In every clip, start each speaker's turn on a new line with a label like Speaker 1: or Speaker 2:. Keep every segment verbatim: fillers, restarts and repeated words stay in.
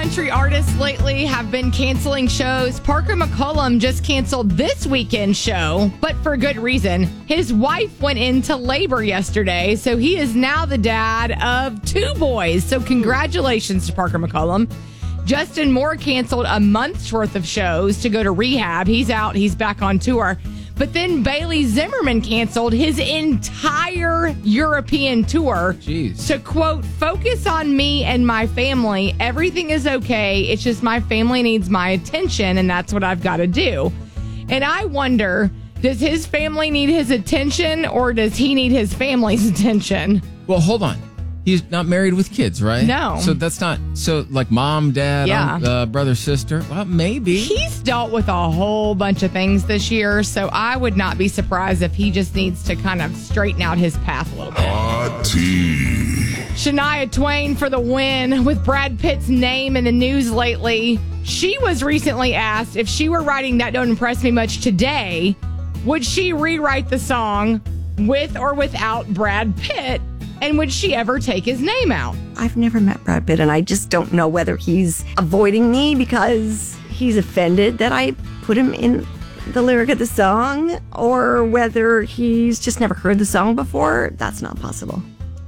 Speaker 1: country artists lately have been canceling shows. Parker McCollum just canceled this weekend's show, but for good reason. His wife went into labor yesterday, so he is now the dad of two boys. So congratulations to Parker McCollum. Justin Moore canceled a month's worth of shows to go to rehab. He's out. He's back on tour. But then Bailey Zimmerman canceled his entire European tour.
Speaker 2: Jeez.
Speaker 1: To quote, focus on me and my family. Everything is okay. It's just my family needs my attention, and that's what I've got to do. And I wonder, does his family need his attention, or does he need his family's attention?
Speaker 2: Well, hold on. He's not married with kids, right?
Speaker 1: No.
Speaker 2: So that's not, so like mom, dad,
Speaker 1: Yeah.
Speaker 2: um, uh, brother, sister. Well, maybe.
Speaker 1: He's dealt with a whole bunch of things this year, so I would not be surprised if he just needs to kind of straighten out his path a little bit.
Speaker 3: Hot tea.
Speaker 1: Shania Twain for the win with Brad Pitt's name in the news lately. She was recently asked if she were writing That Don't Impress Me Much today, would she rewrite the song with or without Brad Pitt? And would she ever take his name out?
Speaker 4: I've never met Brad Pitt, and I just don't know whether he's avoiding me because he's offended that I put him in the lyric of the song, or whether he's just never heard the song before. That's not possible.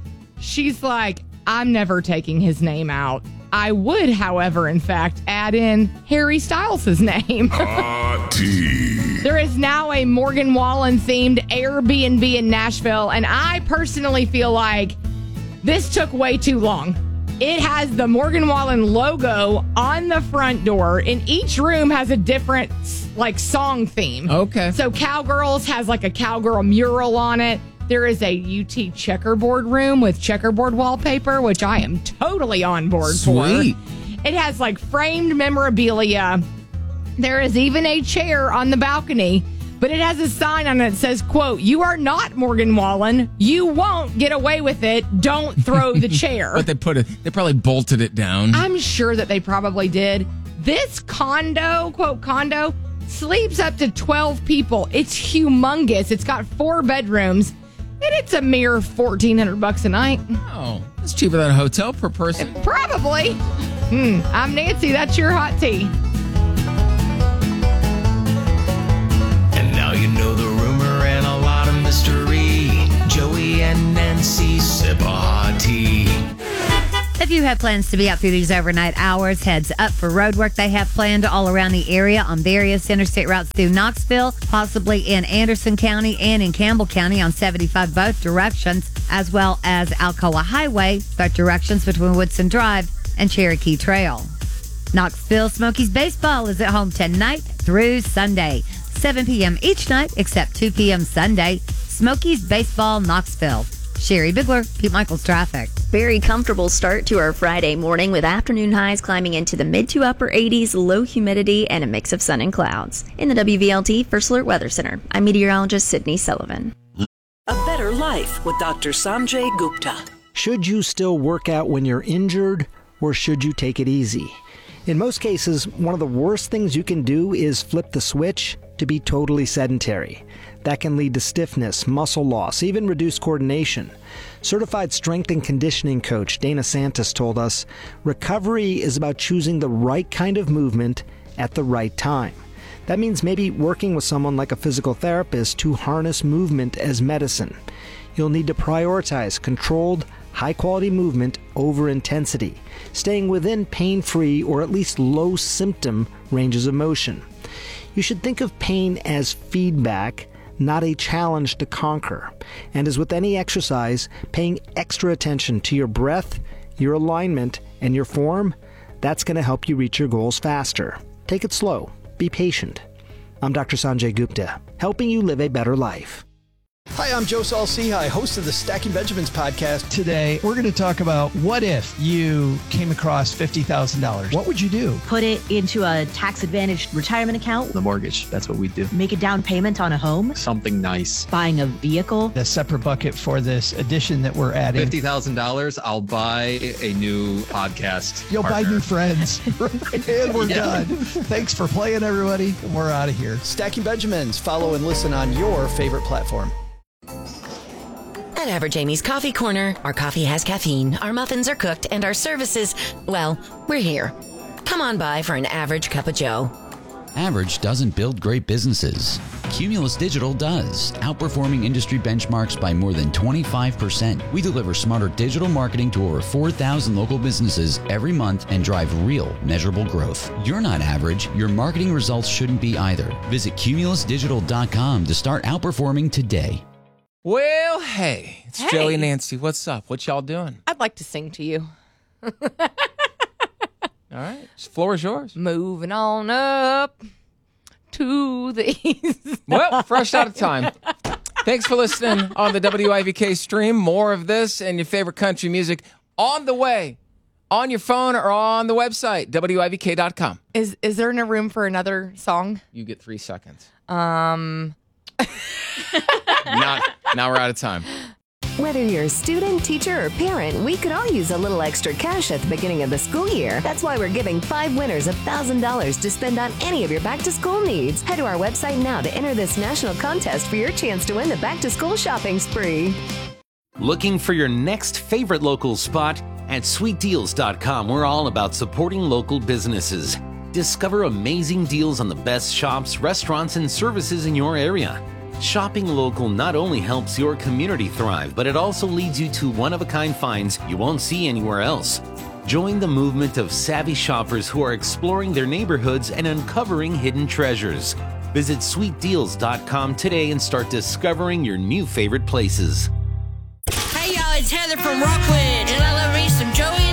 Speaker 1: She's like, I'm never taking his name out. I would, however, in fact, add in Harry Styles' name.
Speaker 3: Hot tea.
Speaker 1: There is now a Morgan Wallen-themed Airbnb in Nashville, and I personally feel like this took way too long. It has the Morgan Wallen logo on the front door, and each room has a different, like, song theme.
Speaker 2: Okay.
Speaker 1: So Cowgirls has, like, a cowgirl mural on it. There is a U T checkerboard room with checkerboard wallpaper, which I am totally on board
Speaker 2: Sweet.
Speaker 1: for. It has, like, framed memorabilia. There is even a chair on the balcony, but it has a sign on it that says, quote, you are not Morgan Wallen. You won't get away with it. Don't throw the chair.
Speaker 2: But they put it, they probably bolted it down.
Speaker 1: I'm sure that they probably did. This condo, quote, condo, sleeps up to twelve people. It's humongous. It's got four bedrooms, and it's a mere fourteen hundred bucks a night.
Speaker 2: Oh, that's cheaper than a hotel per person.
Speaker 1: Probably. Hmm. I'm Nancy. That's your hot tea.
Speaker 5: And now you know the rumor and a lot of mystery. Joey and Nancy sip a hot tea.
Speaker 6: If you have plans to be out through these overnight hours, heads up for road work they have planned all around the area on various interstate routes through Knoxville, possibly in Anderson County and in Campbell County on seventy-five both directions, as well as Alcoa Highway, both directions between Woodson Drive and Cherokee Trail. Knoxville Smokies baseball is at home tonight through Sunday, seven p.m. each night except two p.m. Sunday. Smokies baseball Knoxville. Sherry Bigler, Pete Michaels traffic.
Speaker 7: Very comfortable start to our Friday morning with afternoon highs climbing into the mid to upper eighties, low humidity, and a mix of sun and clouds. In the W V L T First Alert Weather Center, I'm meteorologist Sydney Sullivan.
Speaker 8: A better life with Doctor Sanjay Gupta.
Speaker 9: Should you still work out when you're injured, or should you take it easy? In most cases, one of the worst things you can do is flip the switch to be totally sedentary. That can lead to stiffness, muscle loss, even reduced coordination. Certified strength and conditioning coach Dana Santos told us, recovery is about choosing the right kind of movement at the right time. That means maybe working with someone like a physical therapist to harness movement as medicine. You'll need to prioritize controlled, high-quality movement over intensity, staying within pain-free or at least low-symptom ranges of motion. You should think of pain as feedback, not a challenge to conquer. And as with any exercise, paying extra attention to your breath, your alignment, and your form, that's going to help you reach your goals faster. Take it slow. Be patient. I'm Doctor Sanjay Gupta, helping you live a better life.
Speaker 10: Hi, I'm Joe Saul-Sehy, host of the Stacking Benjamins podcast.
Speaker 11: Today, we're going to talk about what if you came across fifty thousand dollars? What would you do?
Speaker 12: Put it into a tax-advantaged retirement account.
Speaker 13: The mortgage, that's what we do.
Speaker 12: Make a down payment on a home.
Speaker 13: Something nice.
Speaker 12: Buying a vehicle.
Speaker 11: A separate bucket for this addition that we're adding.
Speaker 13: fifty thousand dollars, I'll buy a new podcast
Speaker 11: You'll
Speaker 13: partner.
Speaker 11: buy new friends. And we're
Speaker 13: Yeah.
Speaker 11: done. Thanks for playing, everybody. We're out of here.
Speaker 10: Stacking Benjamins. Follow and listen on your favorite platform.
Speaker 14: At Average Amy's Coffee Corner, our coffee has caffeine, our muffins are cooked, and our services, well, we're here. Come on by for an average cup of joe.
Speaker 15: Average doesn't build great businesses. Cumulus Digital does, outperforming industry benchmarks by more than twenty-five percent. We deliver smarter digital marketing to over four thousand local businesses every month and drive real, measurable growth. You're not average. Your marketing results shouldn't be either. Visit cumulus digital dot com to start outperforming today.
Speaker 2: Well, hey, it's
Speaker 1: Hey.
Speaker 2: Joey and Nancy. What's up? What y'all doing?
Speaker 1: I'd like to sing to you.
Speaker 2: All right, the floor is yours.
Speaker 1: Moving on up to the east.
Speaker 2: Well, fresh out of time. Thanks for listening on the W I V K stream. More of this and your favorite country music on the way, on your phone or on the website, W I V K dot com.
Speaker 1: Is is there no room for another song?
Speaker 2: You get three seconds.
Speaker 1: Um,
Speaker 2: Not, now we're out of time.
Speaker 16: Whether you're a student, teacher, or parent, we could all use a little extra cash at the beginning of the school year. That's why we're giving five winners one thousand dollars to spend on any of your back-to-school needs. Head to our website now to enter this national contest for your chance to win the back-to-school shopping spree.
Speaker 17: Looking for your next favorite local spot? At sweet deals dot com, we're all about supporting local businesses. Discover amazing deals on the best shops, restaurants, and services in your area. Shopping local not only helps your community thrive, but it also leads you to one-of-a-kind finds you won't see anywhere else. Join the movement of savvy shoppers who are exploring their neighborhoods and uncovering hidden treasures. Visit sweet deals dot com today and start discovering your new favorite places.
Speaker 18: Hey y'all, it's Heather from Rockwood, and I love me some Joey